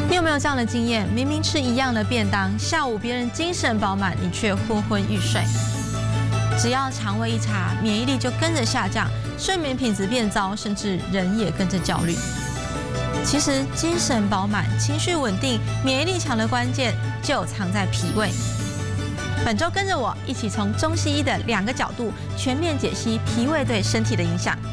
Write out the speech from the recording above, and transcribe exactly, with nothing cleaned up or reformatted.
你有没有这样的经验？明明吃一样的便当，下午别人精神饱满，你却昏昏欲睡。只要肠胃一差，免疫力就跟着下降，睡眠品质变糟，甚至人也跟着焦虑。其实精神饱满、情绪稳定、免疫力强的关键就藏在脾胃。本周跟着我一起从中西医的两个角度全面解析脾胃对身体的影响。